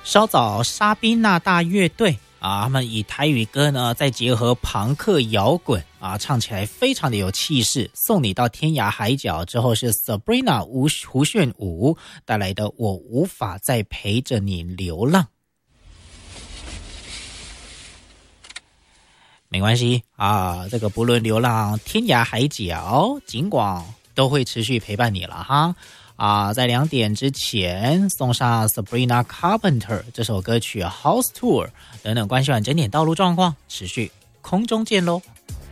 稍早沙宾纳大乐队他们以台语歌呢，再结合朋克摇滚唱起来非常的有气势。送你到天涯海角之后是 Sabrina 胡炫武带来的我无法再陪着你流浪。没关系这个不论流浪天涯海角，尽管都会持续陪伴你了哈。在2点之前送上 Sabrina Carpenter 这首歌曲 House Tour 等等，关系完整点道路状况，持续空中见咯。